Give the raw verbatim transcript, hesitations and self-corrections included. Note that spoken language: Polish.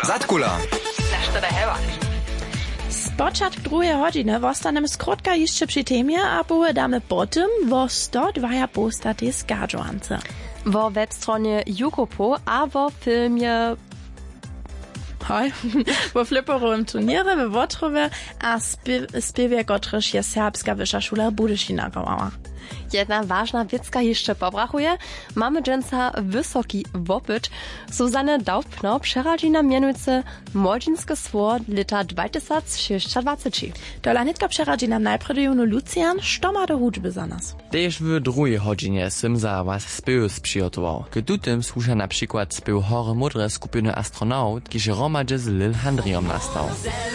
Zatkula. Na što da hewa? Spočatk drugiej hodiny wostanem skrótka jeszcze przy temie, a powiedamy potem wo sto dwa postaty skadżuance. Wo webstronie Jukopo, a wo filmie Hoj, wo fliperowym turnierze we Wotrowie a spiewie, kotryż je serbska wyższa szula Budyšina kołała. Jedna ważna wiecka jeszcze pobrachuje. Mamy dżęca wysoki wopyt. Suzanne Daupno przeradzi na mianujce młodzieńskie sło lata dwa tysiące dwadzieścia. To lanitka przeradzi nam najprzedujunu Lucian, što ma do hudźby za nas. Tež w drugiej godzinie sym za was spěv przygotował. K tutym słucha na przykład spěv Hore Mudre skupiny Astronaut, kiż romadźe z Lil Handriom nastał.